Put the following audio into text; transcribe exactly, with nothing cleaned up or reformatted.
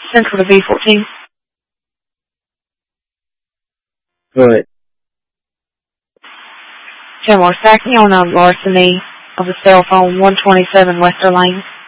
Central to B fourteen. Go ahead. ten, we're acting on a larceny of a cell phone, one twenty-seven Wester Lane.